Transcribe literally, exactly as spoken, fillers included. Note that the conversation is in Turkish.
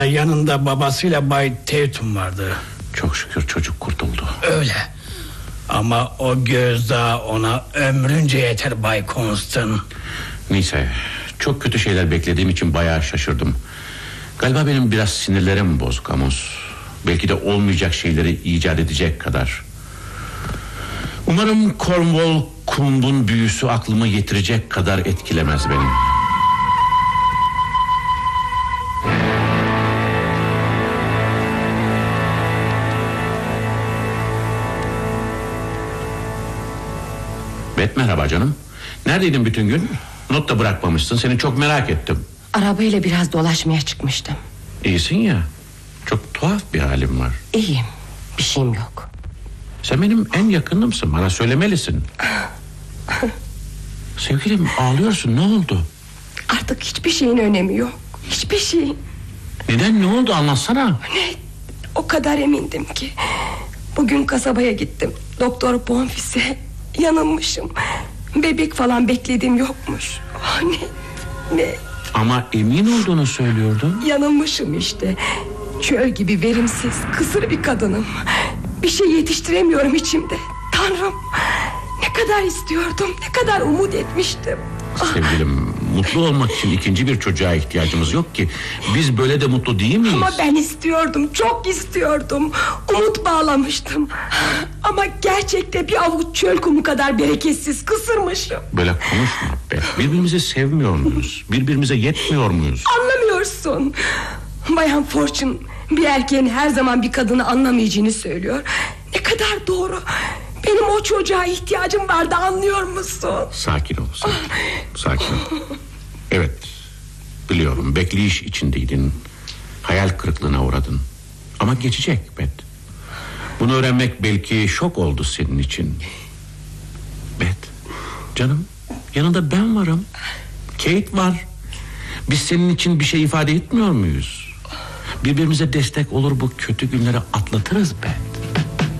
Yanında babasıyla Bay Tatum vardı. Çok şükür çocuk kurtuldu. Öyle. Ama o gözdağı ona ömrünce yeter Bay Constant. Neyse, çok kötü şeyler beklediğim için bayağı şaşırdım. Galiba benim biraz sinirlerim bozuk Amos. Belki de olmayacak şeyleri icat edecek kadar. Umarım Cornwall Kumb'un büyüsü aklımı yitirecek kadar etkilemez beni. Bet, merhaba canım. Neredeydin bütün gün? Not da bırakmamışsın, seni çok merak ettim. Arabayla biraz dolaşmaya çıkmıştım. İyisin ya. Çok tuhaf bir halim var. İyiyim, bir şeyim yok. Sen benim en yakınımsın, bana söylemelisin. Sevgilim, ağlıyorsun, ne oldu? Artık hiçbir şeyin önemi yok. Hiçbir şeyin. Neden, ne oldu, anlatsana. Ne? O kadar emindim ki. Bugün kasabaya gittim. Doktor Bonfils'e yanılmışım. Bebek falan beklediğim yokmuş. Oh, ne? Ne? Ama emin olduğunu söylüyordun. Yanılmışım işte. Çöl gibi verimsiz, kısır bir kadınım. Bir şey yetiştiremiyorum içimde. Tanrım, ne kadar istiyordum, ne kadar umut etmiştim. Sevgilim, mutlu olmak için ikinci bir çocuğa ihtiyacımız yok ki. Biz böyle de mutlu değil miyiz? Ama ben istiyordum, çok istiyordum. Umut bağlamıştım. Ama gerçekte bir avuç çöl kumu kadar bereketsiz, kısırmışım. Böyle konuşma be. Birbirimizi sevmiyor muyuz? Birbirimize yetmiyor muyuz? Anlamıyorsun. Bayan Fortune bir erkeğin her zaman bir kadını anlamayacağını söylüyor. Ne kadar doğru. Benim o çocuğa ihtiyacım vardı, anlıyor musun? Sakin ol, sakin, sakin ol. Evet, biliyorum, bekleyiş içindeydin. Hayal kırıklığına uğradın. Ama geçecek Bet. Bunu öğrenmek belki şok oldu senin için. Bet, canım, yanında ben varım. Kate var. Biz senin için bir şey ifade etmiyor muyuz? Birbirimize destek olur, bu kötü günleri atlatırız be.